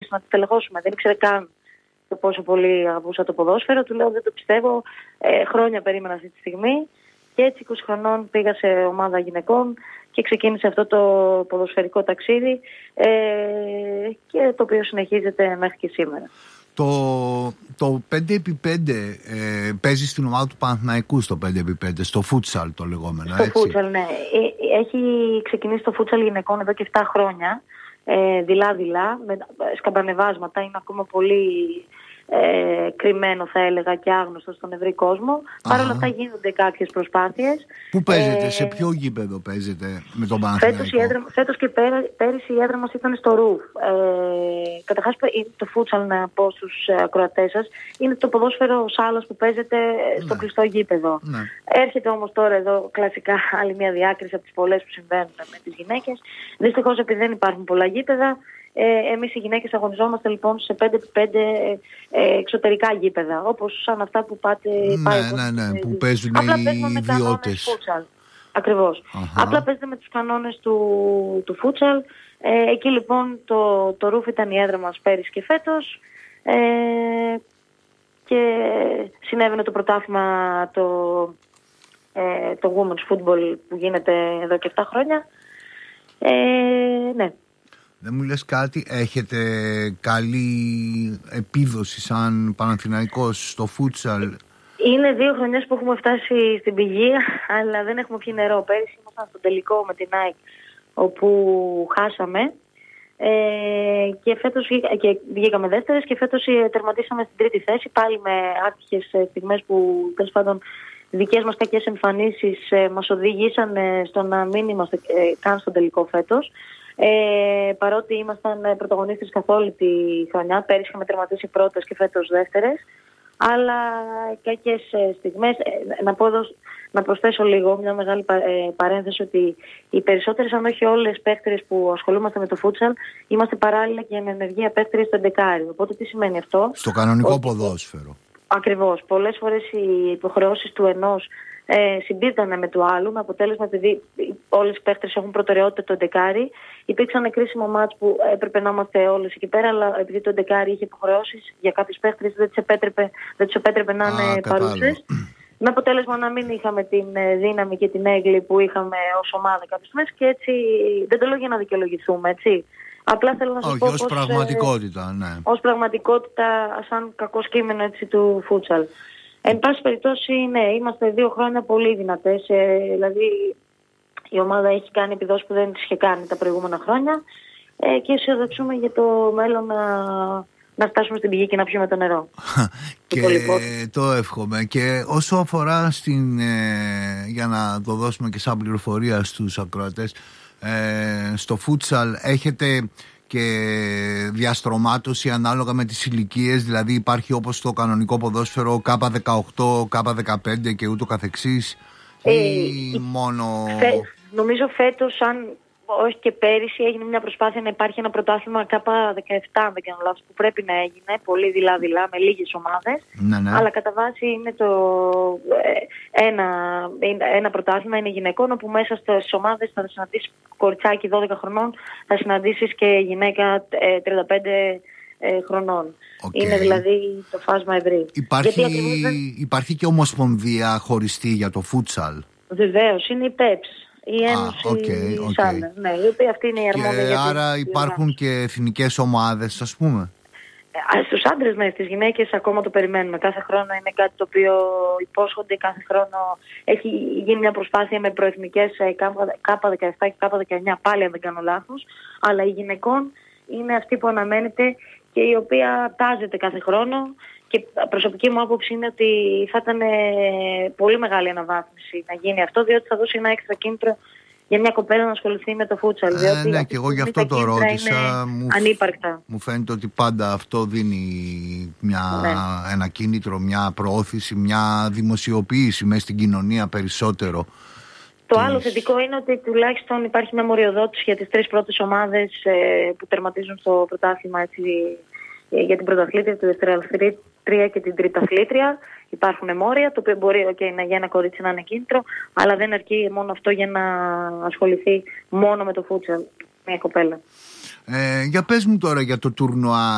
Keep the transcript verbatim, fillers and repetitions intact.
αποφασίσει να τη τελεχώσουμε. Δεν ήξερε καν το πόσο πολύ αγαπούσα το ποδόσφαιρο. Του λέω: δεν το πιστεύω. Ε, χρόνια περίμενα αυτή τη στιγμή. Και έτσι είκοσι χρονών πήγα σε ομάδα γυναικών και ξεκίνησε αυτό το ποδοσφαιρικό ταξίδι, ε, και το οποίο συνεχίζεται μέχρι και σήμερα. Το, το πέντε επί πέντε ε, παίζει στην ομάδα του Παναθηναϊκού στο πέντε επί πέντε, στο φούτσαλ το λεγόμενο, στο έτσι? Στο φούτσαλ, ναι. Ε, έχει ξεκινήσει το φούτσαλ γυναικών εδώ και επτά χρόνια, ε, δειλά-δειλά, με σκαμπανεβάσματα, είναι ακόμα πολύ... Ε, κρυμμένο θα έλεγα και άγνωστο στον ευρύ κόσμο. Παρ' όλα αυτά γίνονται κάποιες προσπάθειες. Πού παίζετε, ε, σε ποιο γήπεδο παίζετε με τον Παναθηναϊκό? Φέτος, έδρα, φέτος και πέρα, πέρυσι η έδρα μας ήταν στο Ρουφ. Ε, καταρχάς το φούτσαλ, να πω στους ακροατές σας, είναι το ποδόσφαιρο σάλας που παίζεται στο ναι. κλειστό γήπεδο. Ναι. Έρχεται όμως τώρα εδώ κλασικά άλλη μια διάκριση από τις πολλές που συμβαίνουν με τις γυναίκες. Δυστυχώς επειδή δεν υπάρχουν πολλά γήπεδα, Ε, εμείς οι γυναίκες αγωνιζόμαστε λοιπόν σε πέντε επί πέντε ε, εξωτερικά γήπεδα, όπως σαν αυτά που πάτε... Ναι, πάει, ναι, ναι, ναι, που παίζουν οι ιδιώτες. Ακριβώς. Αχα. Απλά παίζετε με τους κανόνες του, του φούτσαλ. Ε, εκεί λοιπόν το, το Ρουφ ήταν η έδρα μας πέρυσι και φέτος. Ε, και συνέβαινε το πρωτάθλημα, το, ε, το Women's Football που γίνεται εδώ και επτά χρόνια. Ε, ναι. Δεν μου λες κάτι, έχετε καλή επίδοση σαν Παναθηναϊκός στο φούτσαλ? Είναι δύο χρονιές που έχουμε φτάσει στην πηγή, αλλά δεν έχουμε πιει νερό. Πέρυσι ήμασταν στο τελικό με την ΑΕΚ, όπου χάσαμε. Ε, και φέτος και βγήκαμε δεύτερες και φέτος τερματίσαμε στην τρίτη θέση, πάλι με άτυχες στιγμές που τέλος πάντων δικές μας κακές εμφανίσεις ε, μας οδήγησαν ε, στο να μην είμαστε ε, καν στο τελικό φέτος. Ε, παρότι ήμασταν πρωταγωνίστες καθ' όλη τη χρονιά, πέρυσι είχαμε τερματίσει πρώτες και φέτος δεύτερες, αλλά κακές στιγμές. Ε, να, πω εδώ, να προσθέσω λίγο μια μεγάλη πα, ε, παρένθεση ότι οι περισσότερες, αν όχι όλες, παίκτριες που ασχολούμαστε με το φούτσαλ, είμαστε παράλληλα και με ενεργεία παίκτριες στο εντεκάρι. Οπότε τι σημαίνει αυτό? Στο κανονικό ότι, ποδόσφαιρο. Ακριβώς. Πολλές φορές οι υποχρεώσεις του ενός Ε, συμπίπτανε με του άλλου, με αποτέλεσμα, επειδή όλες οι παίχτες έχουν προτεραιότητα το εντεκάρι, υπήρξαν κρίσιμο μάτς που έπρεπε να είμαστε όλες εκεί πέρα, αλλά επειδή το εντεκάρι είχε υποχρεώσεις για κάποιες παίχτες, δεν τις επέτρεπε, δεν τις επέτρεπε να είναι παρούσες. Με αποτέλεσμα να μην είχαμε την δύναμη και την έγκλη που είχαμε ως ομάδα κάποιες φορές, και έτσι δεν το λέω για να δικαιολογηθούμε, έτσι. Απλά θέλω να σας Όχι, πω ως πως, πραγματικότητα, ναι. Ως πραγματικότητα, σαν κακό κείμενο, έτσι, του φούτσαλ. Εν πάση περιπτώσει, ναι, είμαστε δύο χρόνια πολύ δυνατές. Ε, δηλαδή, η ομάδα έχει κάνει επιδόσεις που δεν τις είχε κάνει τα προηγούμενα χρόνια, ε, και αισιοδοξούμε για το μέλλον να, να φτάσουμε στην πηγή και να πιούμε το νερό. Και το εύχομαι. Και όσο αφορά στην, ε, για να το δώσουμε και σαν πληροφορία στους ακροατές, ε, στο φούτσαλ έχετε και διαστρωμάτωση ανάλογα με τις ηλικίες, δηλαδή υπάρχει όπως στο κανονικό ποδόσφαιρο κάπα δεκαοκτώ, κάπα δεκαπέντε και ούτω καθεξής, ε, ή μόνο... Φε, νομίζω φέτος, αν όχι και πέρυσι, έγινε μια προσπάθεια να υπάρχει ένα πρωτάθλημα κάπα δεκαεπτά, αν δεν κάνω λάθος, που πρέπει να έγινε, πολύ δειλά-δειλά, με λίγες ομάδες. Ναι, ναι. Αλλά κατά βάση είναι το ένα, ένα πρωτάθλημα, είναι γυναικών, όπου μέσα στις ομάδες θα συναντήσεις κοριτσάκι δώδεκα χρονών, θα συναντήσεις και γυναίκα τριάντα πέντε χρονών. Okay. Είναι δηλαδή το φάσμα ευρύ. Υπάρχει, δεν... υπάρχει και ομοσπονδία χωριστή για το φούτσαλ? Βεβαίως, είναι η πέψ. Η Ένωση ah, okay, okay. Σάλα, ναι, η οποία αυτή είναι η αρμόδια. Και άρα υπάρχουν και εθνικές ομάδες, ας πούμε? Ε, στους άντρες, ναι, στις γυναίκες ακόμα το περιμένουμε. Κάθε χρόνο είναι κάτι το οποίο υπόσχονται, κάθε χρόνο έχει γίνει μια προσπάθεια με προεθνικές κάπα δεκαεπτά και κάπα δεκαεννιά, πάλι αν δεν κάνω λάθος, αλλά η γυναικών είναι αυτή που αναμένεται και η οποία τάζεται κάθε χρόνο. Και προσωπική μου άποψη είναι ότι θα ήταν πολύ μεγάλη αναβάθμιση να γίνει αυτό, διότι θα δώσει ένα έξτρα κίνητρο για μια κοπέλα να ασχοληθεί με το φούτσαλ. Ε, ναι, και εγώ γι' αυτό το ρώτησα. Μου, ανύπαρκτα. Μου φαίνεται ότι πάντα αυτό δίνει μια, ναι. ένα κίνητρο, μια προώθηση, μια δημοσιοποίηση μέσα στην κοινωνία περισσότερο. Το της... άλλο θετικό είναι ότι τουλάχιστον υπάρχει μια μοριοδότηση για τις τρεις πρώτες ομάδες ε, που τερματίζουν στο πρωτάθλημα, έτσι, για την πρωταθλήτρια, τη δευτεραθλήτρια και την τριταθλήτρια. Υπάρχουν μόρια, το οποίο μπορεί okay, να, για ένα κορίτσι να είναι κίνητρο, αλλά δεν αρκεί μόνο αυτό για να ασχοληθεί μόνο με το φούτσαλ μια κοπέλα. Ε, για πες μου τώρα για το τουρνουά